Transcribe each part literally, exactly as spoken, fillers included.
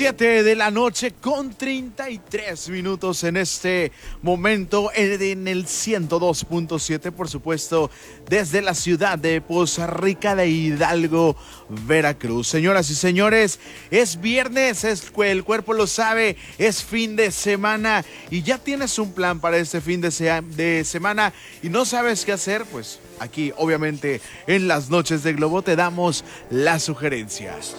siete de la noche con treinta y tres minutos en este momento en el ciento dos punto siete, por supuesto, desde la ciudad de Poza Rica de Hidalgo, Veracruz. Señoras y señores, es viernes, es, el cuerpo lo sabe, es fin de semana y ya tienes un plan para este fin de, se, de semana y no sabes qué hacer, pues aquí, obviamente, en las noches de Globo te damos las sugerencias.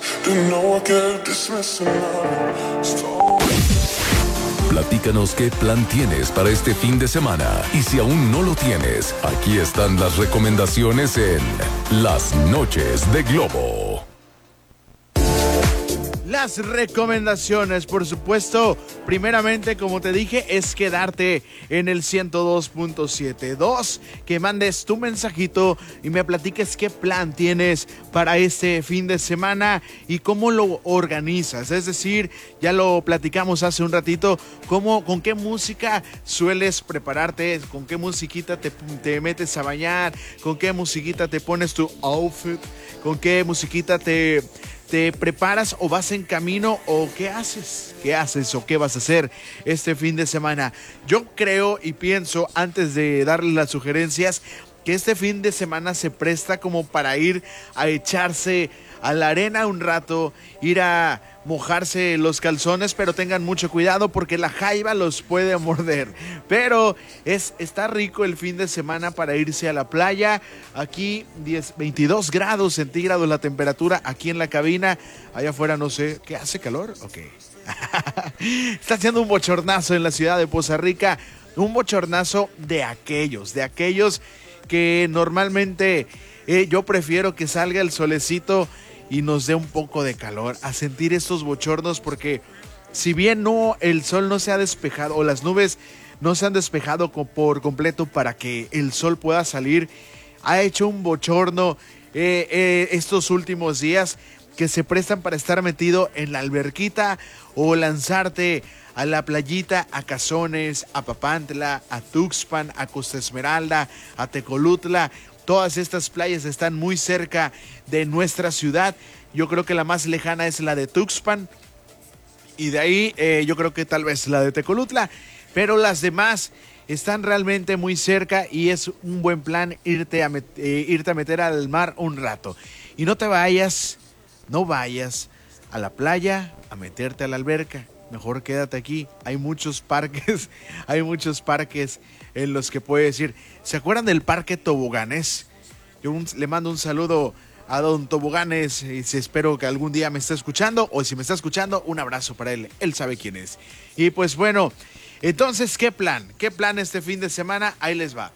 Platícanos qué plan tienes para este fin de semana. Y si aún no lo tienes, aquí están las recomendaciones en Las Noches de Globo. Las recomendaciones, por supuesto, primeramente, como te dije, es quedarte en el ciento dos punto siete. Dos, que mandes tu mensajito y me platiques qué plan tienes para este fin de semana y cómo lo organizas. Es decir, ya lo platicamos hace un ratito, cómo, con qué música sueles prepararte, con qué musiquita te, te metes a bañar, con qué musiquita te pones tu outfit, con qué musiquita te... ¿Te preparas o vas en camino o qué haces? ¿Qué haces o qué vas a hacer este fin de semana? Yo creo y pienso, antes de darle las sugerencias, que este fin de semana se presta como para ir a echarse a la arena un rato, ir a mojarse los calzones, pero tengan mucho cuidado porque la jaiba los puede morder. Pero es, está rico el fin de semana para irse a la playa. Aquí diez, veintidós grados centígrados la temperatura aquí en la cabina. Allá afuera no sé, ¿qué hace calor? Ok. Está haciendo un bochornazo en la ciudad de Poza Rica. Un bochornazo de aquellos, de aquellos que normalmente eh, yo prefiero que salga el solecito y nos dé un poco de calor, a sentir estos bochornos, porque si bien no, el sol no se ha despejado o las nubes no se han despejado por completo para que el sol pueda salir, ha hecho un bochorno eh, eh, estos últimos días que se prestan para estar metido en la alberquita o lanzarte a la playita, a Cazones, a Papantla, a Tuxpan, a Costa Esmeralda, a Tecolutla. Todas estas playas están muy cerca de nuestra ciudad. Yo creo que la más lejana es la de Tuxpan. Y de ahí eh, yo creo que tal vez la de Tecolutla. Pero las demás están realmente muy cerca y es un buen plan irte a, met- eh, irte a meter al mar un rato. Y no te vayas, no vayas a la playa a meterte a la alberca. Mejor quédate aquí. Hay muchos parques, hay muchos parques en los que puedes ir. ¿Se acuerdan del Parque Toboganes? Yo un, le mando un saludo a don Toboganes y espero que algún día me esté escuchando, o si me está escuchando, un abrazo para él. Él sabe quién es. Y pues bueno, entonces, ¿qué plan? ¿Qué plan este fin de semana? Ahí les va.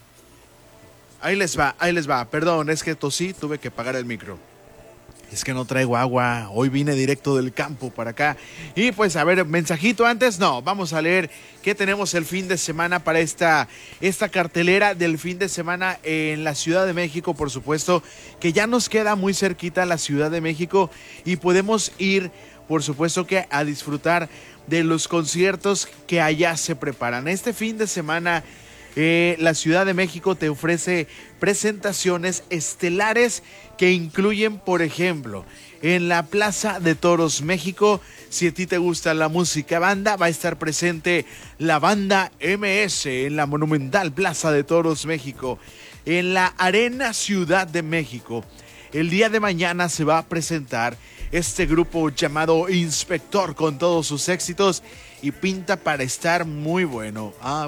Ahí les va, ahí les va. Perdón, es que tosí, tuve que apagar el micro. Es que no traigo agua, hoy vine directo del campo para acá. Y pues a ver, mensajito antes, no, vamos a leer qué tenemos el fin de semana para esta, esta cartelera del fin de semana en la Ciudad de México, por supuesto, que ya nos queda muy cerquita la Ciudad de México y podemos ir, por supuesto, que a disfrutar de los conciertos que allá se preparan. Este fin de semana Eh, la Ciudad de México te ofrece presentaciones estelares que incluyen, por ejemplo, en la Plaza de Toros México, si a ti te gusta la música banda, va a estar presente la banda M S en la monumental Plaza de Toros México. En la Arena Ciudad de México, el día de mañana se va a presentar este grupo llamado Inspector con todos sus éxitos y pinta para estar muy bueno.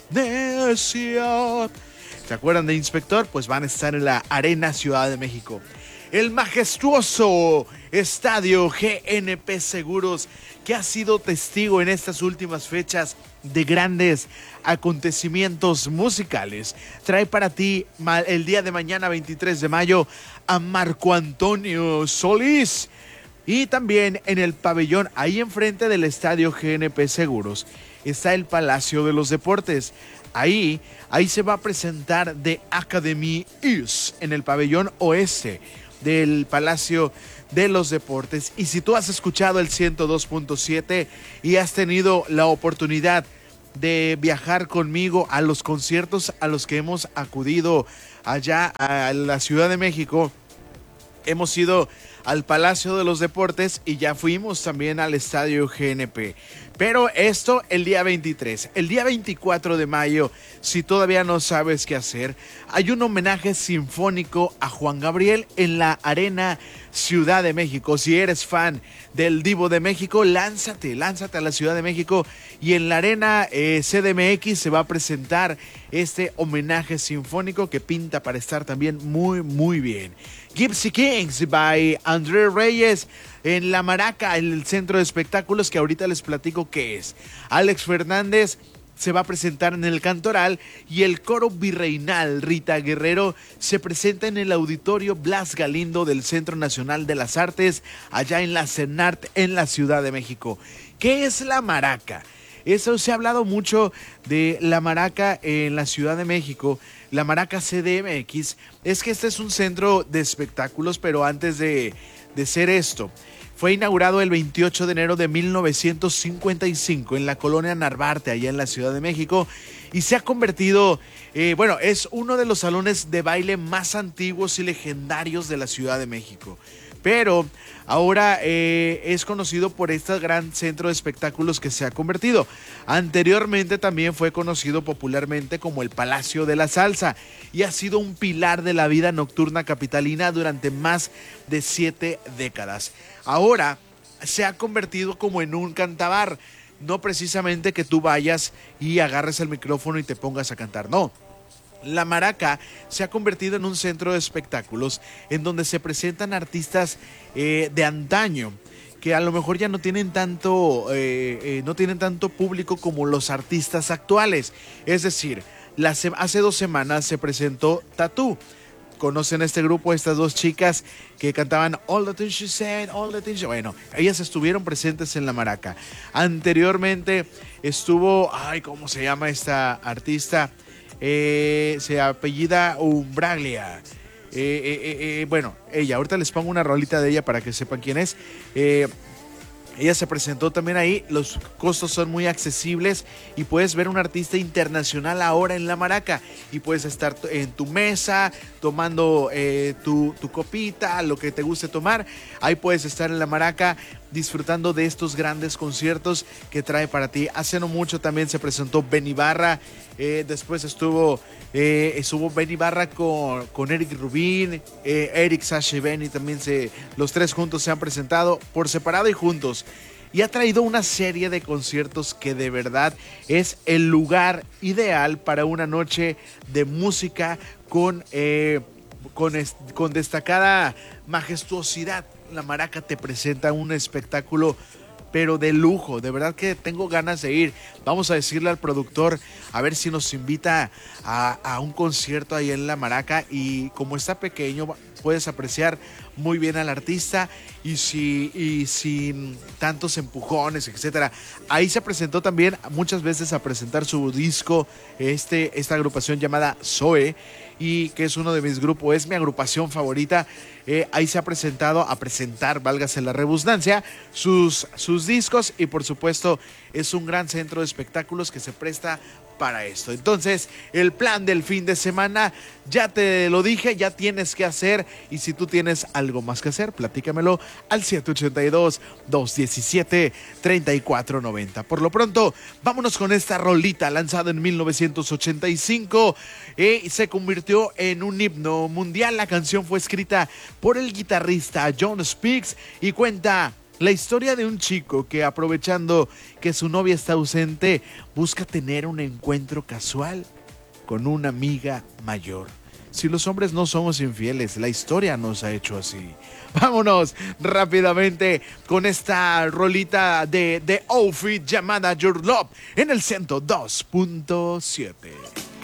Amnesia. ¿Se acuerdan de Inspector? Pues van a estar en la Arena Ciudad de México. El majestuoso Estadio G N P Seguros, que ha sido testigo en estas últimas fechas de grandes acontecimientos musicales, trae para ti el día de mañana, veintitrés de mayo, a Marco Antonio Solís. Y también en el pabellón, ahí enfrente del Estadio G N P Seguros, está el Palacio de los Deportes. Ahí, ahí se va a presentar The Academy Is, en el pabellón oeste del Palacio de los Deportes. Y si tú has escuchado el ciento dos punto siete y has tenido la oportunidad de viajar conmigo a los conciertos a los que hemos acudido allá a la Ciudad de México, hemos ido al Palacio de los Deportes y ya fuimos también al Estadio G N P. Pero esto el día veintitrés. El día veinticuatro de mayo, si todavía no sabes qué hacer, hay un homenaje sinfónico a Juan Gabriel en la Arena Ciudad de México. Si eres fan del Divo de México, lánzate, lánzate a la Ciudad de México y en la Arena eh, C D M X se va a presentar este homenaje sinfónico que pinta para estar también muy, muy bien. Gypsy Kings by André Reyes en La Maraca, en el centro de espectáculos que ahorita les platico qué es. Alex Fernández se va a presentar en el Cantoral y el coro virreinal Rita Guerrero se presenta en el Auditorio Blas Galindo del Centro Nacional de las Artes, allá en la CENART, en la Ciudad de México. ¿Qué es La Maraca? Eso se ha hablado mucho de La Maraca en la Ciudad de México, La Maraca C D M X. Es que este es un centro de espectáculos, pero antes de, de ser esto, fue inaugurado el veintiocho de enero de mil novecientos cincuenta y cinco en la colonia Narvarte, allá en la Ciudad de México, y se ha convertido, eh, bueno, es uno de los salones de baile más antiguos y legendarios de la Ciudad de México. Pero ahora eh, es conocido por este gran centro de espectáculos que se ha convertido. Anteriormente también fue conocido popularmente como el Palacio de la Salsa y ha sido un pilar de la vida nocturna capitalina durante más de siete décadas. Ahora se ha convertido como en un cantabar, no precisamente que tú vayas y agarres el micrófono y te pongas a cantar, no. La Maraca se ha convertido en un centro de espectáculos en donde se presentan artistas eh, de antaño que a lo mejor ya no tienen tanto eh, eh, no tienen tanto público como los artistas actuales. Es decir, la se- hace dos semanas se presentó Tatú. ¿Conocen este grupo? Estas dos chicas que cantaban All the Things She Said, All the Things She... Bueno, ellas estuvieron presentes en La Maraca. Anteriormente estuvo, ay, ¿cómo se llama esta artista? Eh, se apellida Umbraglia. Eh, eh, eh, eh, bueno, ella, ahorita les pongo una rolita de ella para que sepan quién es. Eh, ella se presentó también ahí, los costos son muy accesibles y puedes ver un artista internacional ahora en La Maraca y puedes estar en tu mesa tomando eh, tu, tu copita, lo que te guste tomar. Ahí puedes estar en La Maraca disfrutando de estos grandes conciertos que trae para ti. Hace no mucho también se presentó Ben Ibarra, eh, después estuvo eh, estuvo Ben Ibarra con, con Eric Rubin, eh, Eric, Sasha y Benny también se, los tres juntos se han presentado por separado y juntos. Y ha traído una serie de conciertos que de verdad es el lugar ideal para una noche de música con, eh, con, est- con destacada majestuosidad. La Maraca te presenta un espectáculo pero de lujo, de verdad que tengo ganas de ir. Vamos a decirle al productor a ver si nos invita a, a un concierto ahí en La Maraca y como está pequeño puedes apreciar muy bien al artista y, si, y sin tantos empujones, etcétera. Ahí se presentó también muchas veces a presentar su disco, este, esta agrupación llamada Zoe, y que es uno de mis grupos, es mi agrupación favorita. Eh, ahí se ha presentado a presentar, válgase la redundancia, sus, sus discos y por supuesto es un gran centro de espectáculos que se presta para esto. Entonces, el plan del fin de semana, ya te lo dije, ya tienes que hacer y si tú tienes algo más que hacer, platícamelo al siete ocho dos, dos uno siete, tres cuatro nueve cero. Por lo pronto, vámonos con esta rolita lanzada en mil novecientos ochenta y cinco eh, y se convirtió en un himno mundial. La canción fue escrita por el guitarrista John Speaks y cuenta la historia de un chico que, aprovechando que su novia está ausente, busca tener un encuentro casual con una amiga mayor. Si los hombres no somos infieles, la historia nos ha hecho así. Vámonos rápidamente con esta rolita de The Outfit llamada Your Love en el ciento dos punto siete.